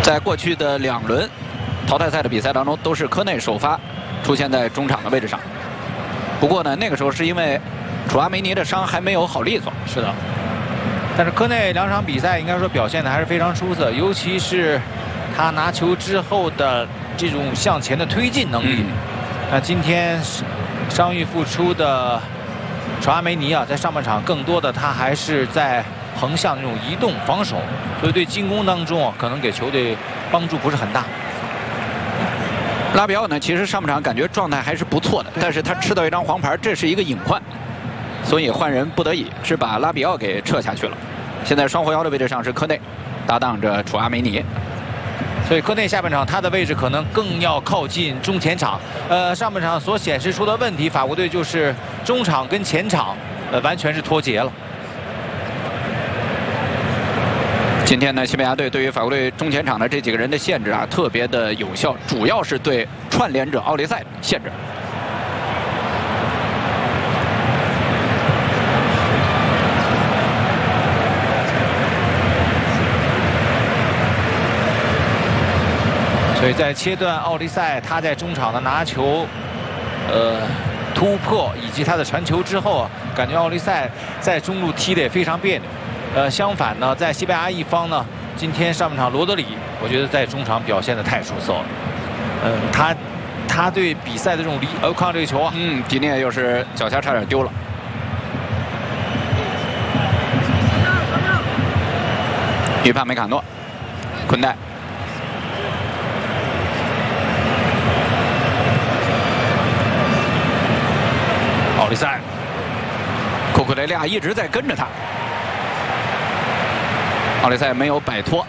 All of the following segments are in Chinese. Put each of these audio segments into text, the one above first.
在过去的2轮淘汰赛的比赛当中，都是科内首发出现在中场的位置上。不过呢，那个时候是因为楚阿梅尼的伤还没有好利索。 是的。但是科内2场比赛应该说表现的还是非常出色，尤其是他拿球之后的这种向前的推进能力。那今天伤愈复出的楚阿梅尼啊，在上半场更多的他还是在横向那种移动防守，所以对进攻当中啊，可能给球队帮助不是很大。 拉比奥呢，其实上半场感觉状态还是不错的，但是他吃到一张黄牌，这是一个隐患，所以换人不得已是把拉比奥给撤下去了。现在双后腰的位置上是科内，搭档着楚阿梅尼。 所以科内下半场他的位置可能更要靠近中前场。上半场所显示出的问题，法国队就是中场跟前场完全是脱节了。 今天呢，西班牙队对于法国队中前场的这几个人的限制啊，特别的有效，主要是对串联者奥利塞的限制。 所以在切断奥利塞他在中场的拿球、突破以及他的传球之后啊，感觉奥利塞在中路踢得也非常别扭。相反呢，在西班牙一方呢，今天上半场罗德里，我觉得在中场表现得太出色了。他对比赛的这种看这个球啊， 迪涅又是脚下差点丢了。预判梅卡诺，昆代。 奥利塞， 库库雷利亚一直在跟着他。奥利塞没有摆脱。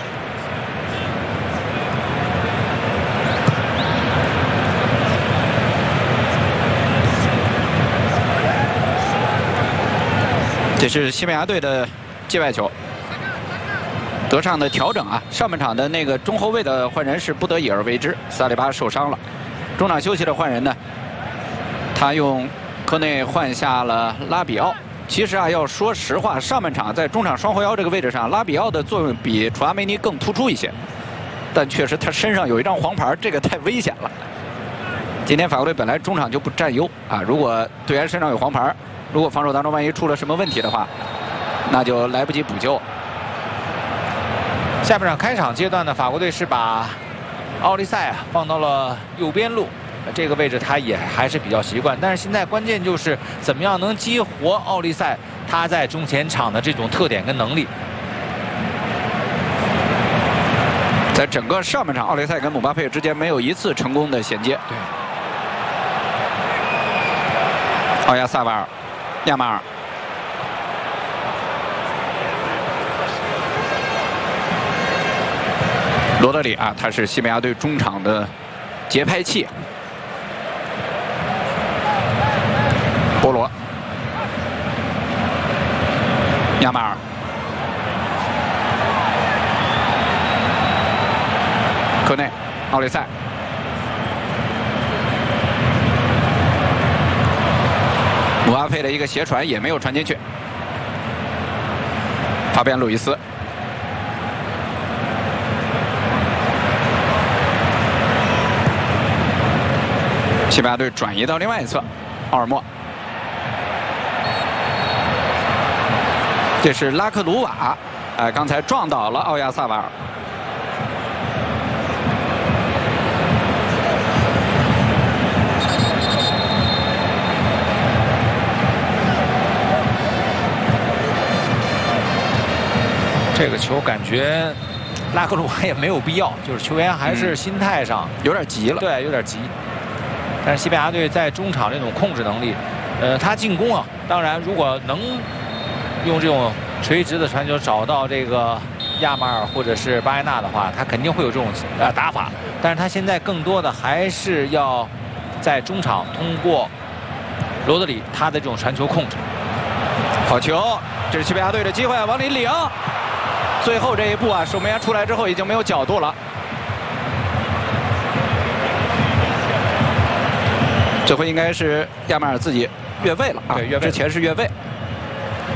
这是西班牙队的界外球，德尚的调整啊。上半场的那个中后卫的换人是不得已而为之，萨利巴受伤了。中场休息的换人呢，他用科内换下了拉比奥。其实啊，要说实话，上半场在中场双后腰这个位置上，拉比奥的作用比楚阿梅尼更突出一些。但确实他身上有一张黄牌，这个太危险了。今天法国队本来中场就不占优啊，如果队员身上有黄牌，如果防守当中万一出了什么问题的话，那就来不及补救。 下半场开场阶段呢，法国队是把奥利塞放到了右边路。这个位置他也还是比较习惯，但是现在关键就是怎么样能激活奥利塞他在中前场的这种特点跟能力。 在整个上半场，奥利塞跟姆巴佩之间没有一次成功的衔接。 对。 奥亚萨瓦尔、亚马尔、罗德里啊，他是西班牙队中场的节拍器。波罗、亚马尔、科内、奥利塞、姆巴佩的一个斜传也没有传进去。法比安·路易斯。西班牙队转移到另外一侧，奥尔莫。这是拉克鲁瓦，刚才撞倒了奥亚萨瓦尔。 这个球感觉拉克鲁瓦也没有必要，就是球员还是心态上有点急了。 对，有点急。但是西班牙队在中场这种控制能力，他进攻啊，当然如果能用这种垂直的传球找到这个亚马尔或者是巴耶纳的话，他肯定会有这种打法。但是他现在更多的还是要在中场通过罗德里他的这种传球控制。 好球，这是西班牙队的机会，往里领。最后这一步啊，守门员出来之后已经没有角度了。这回应该是亚马尔自己越位了啊，之前是越位。